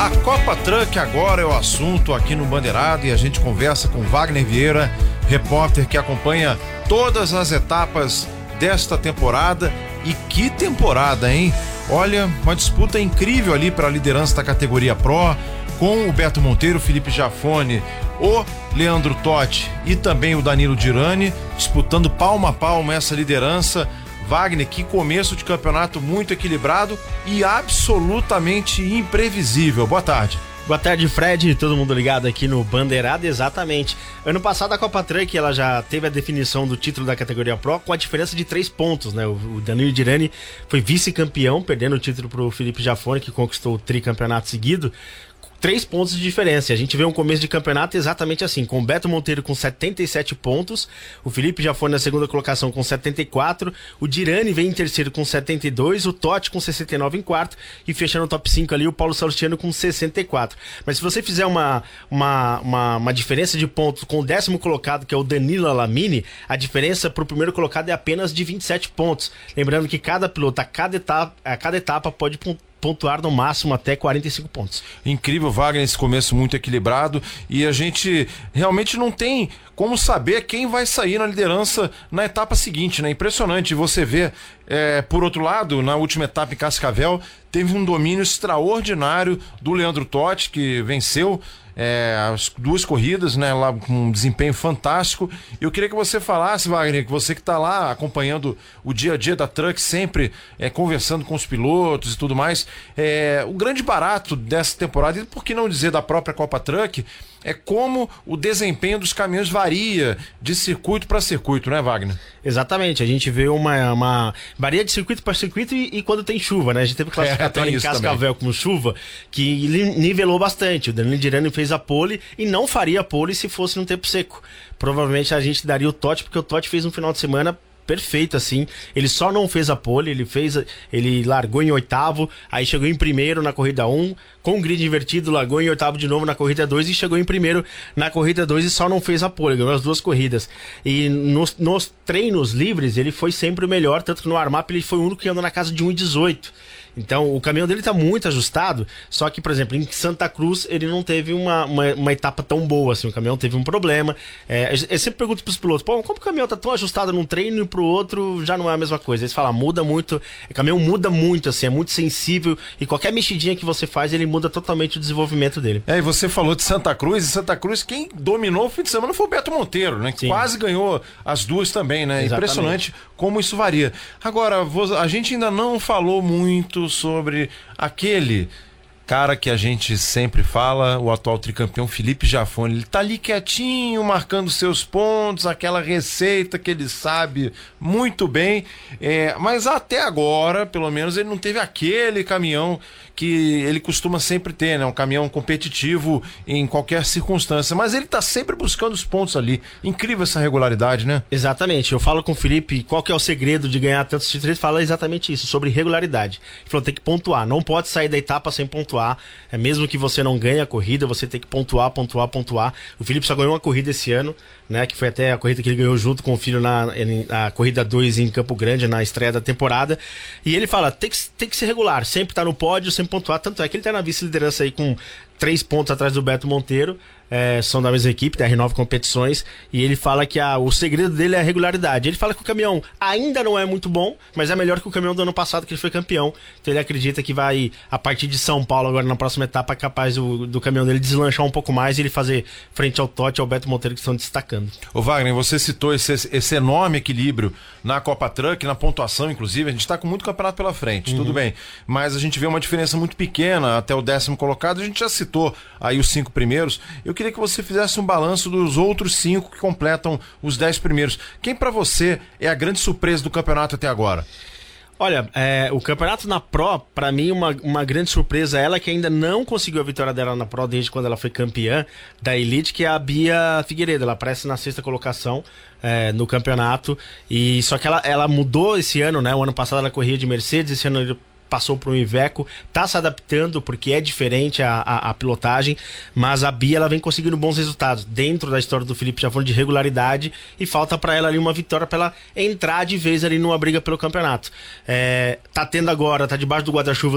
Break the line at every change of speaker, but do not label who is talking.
A Copa Truck agora é o assunto aqui no Bandeirado e a gente conversa com Wagner Vieira, repórter que acompanha todas as etapas desta temporada. E que temporada, hein? Olha, uma disputa incrível ali para a liderança da categoria Pro, com o Beto Monteiro, Felipe Jafone, o Leandro Totti e também o Danilo Dirani disputando palmo a palmo essa liderança. Wagner, que começo de campeonato muito equilibrado e absolutamente imprevisível. Boa tarde.
Boa tarde, Fred, todo mundo ligado aqui no Bandeirado, exatamente. Ano passado a Copa Truck, ela já teve a definição do título da categoria Pro com a diferença de 3 pontos, né? O Danilo Dirani foi vice-campeão, perdendo o título pro Felipe Jafone, que conquistou o tricampeonato seguido. 3 pontos de diferença. A gente vê um começo de campeonato exatamente assim, com o Beto Monteiro com 77 pontos, o Felipe Jafone na segunda colocação com 74, o Dirani vem em terceiro com 72, o Totti com 69 em quarto e fechando o top 5 ali o Paulo Salustiano com 64. Mas se você fizer uma diferença de pontos com o 10º colocado, que é o Danilo Alamini, a diferença pro primeiro colocado é apenas de 27 pontos. Lembrando que cada piloto a cada etapa pode pontuar no máximo até 45 pontos. Incrível,
Wagner, esse começo muito equilibrado, e a gente realmente não tem como saber quem vai sair na liderança na etapa seguinte, né? Impressionante você ver, por outro lado, na última etapa em Cascavel, teve um domínio extraordinário do Leandro Totti, que venceu as 2 corridas, né, lá com um desempenho fantástico. Eu queria que você falasse, Wagner, que você que está lá acompanhando o dia a dia da Truck, sempre conversando com os pilotos e tudo mais, o grande barato dessa temporada, e por que não dizer da própria Copa Truck, é como o desempenho dos caminhões varia de circuito para circuito, né, Wagner?
Exatamente, a gente vê uma varia de circuito para circuito e quando tem chuva, né? A gente teve classificatório em Cascavel com chuva, que nivelou bastante. O Danilo Dirani fez a pole e não faria a pole se fosse num tempo seco. Provavelmente a gente daria o Totti, porque o Totti fez um final de semana perfeito, assim. Ele só não fez a pole, ele largou em 8º, aí chegou em primeiro na corrida 1, com o grid invertido, largou em 8º de novo na corrida 2 e chegou em primeiro na corrida 2 e só não fez a pole, ganhou as 2 corridas. E nos treinos livres ele foi sempre o melhor, tanto que no warm-up ele foi o único que andou na casa de 1,18. Então o caminhão dele tá muito ajustado, só que, por exemplo, em Santa Cruz ele não teve uma etapa tão boa, assim, o caminhão teve um problema. Eu sempre pergunto pros pilotos, como o caminhão tá tão ajustado num treino e pro outro já não é a mesma coisa? Eles falam, muda muito, o caminhão muda muito, assim, é muito sensível e qualquer mexidinha que você faz, ele muda totalmente o desenvolvimento dele.
E você falou de Santa Cruz, e Santa Cruz quem dominou o fim de semana foi o Beto Monteiro, né? Que Sim. Quase ganhou as 2 também, né? Exatamente. Impressionante como isso varia. Agora, a gente ainda não falou muito sobre aquele cara que a gente sempre fala, o atual tricampeão Felipe Jafone. Ele tá ali quietinho, marcando seus pontos, aquela receita que ele sabe muito bem, mas até agora, pelo menos, ele não teve aquele caminhão que ele costuma sempre ter, né? Um caminhão competitivo em qualquer circunstância, mas ele tá sempre buscando os pontos ali. Incrível essa regularidade, né?
Exatamente, eu falo com o Felipe qual que é o segredo de ganhar tantos títulos, ele fala exatamente isso, sobre regularidade. Ele falou, tem que pontuar, não pode sair da etapa sem pontuar, mesmo que você não ganhe a corrida, você tem que pontuar. O Felipe só ganhou uma corrida esse ano, né? Que foi até a corrida que ele ganhou junto com o filho na corrida 2 em Campo Grande, na estreia da temporada, e ele fala, tem que ser regular, sempre tá no pódio, sempre pontuar, tanto é que ele tá na vice-liderança aí com 3 pontos atrás do Beto Monteiro, são da mesma equipe, da R9 Competições, e ele fala que o segredo dele é a regularidade. Ele fala que o caminhão ainda não é muito bom, mas é melhor que o caminhão do ano passado, que ele foi campeão, então ele acredita que vai, a partir de São Paulo, agora na próxima etapa, é capaz do caminhão dele deslanchar um pouco mais e ele fazer frente ao Totti e ao Beto Monteiro, que estão destacando.
Ô Wagner, você citou esse enorme equilíbrio na Copa Truck, na pontuação, inclusive, a gente tá com muito campeonato pela frente, tudo bem, mas a gente vê uma diferença muito pequena até o 10º colocado. A gente já citou aí os 5 primeiros, eu queria que você fizesse um balanço dos outros 5 que completam os 10 primeiros. Quem pra você é a grande surpresa do campeonato até agora?
Olha, o campeonato na Pro, pra mim, uma grande surpresa, ela que ainda não conseguiu a vitória dela na Pro desde quando ela foi campeã da Elite, que é a Bia Figueiredo. Ela aparece na 6ª colocação no campeonato, e só que ela mudou esse ano, né? O ano passado ela corria de Mercedes, esse ano passou para um Iveco, tá se adaptando porque é diferente a pilotagem, mas a Bia ela vem conseguindo bons resultados dentro da história do Felipe Jafone de regularidade, e falta para ela ali uma vitória para ela entrar de vez ali numa briga pelo campeonato. Tá tendo agora, tá debaixo do guarda-chuva